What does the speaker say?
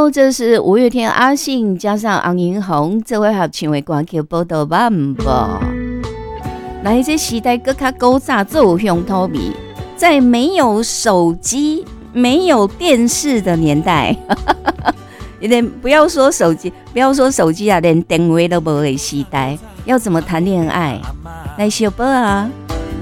后这是五月天阿信加上洪银红这位合唱的歌曲《报道晚报》。来，这时代更加古早，这有乡土味。在没有手机、没有电视的年代，连不要说手机啊，连电话都没的时代，要怎么谈恋爱？来小宝啊！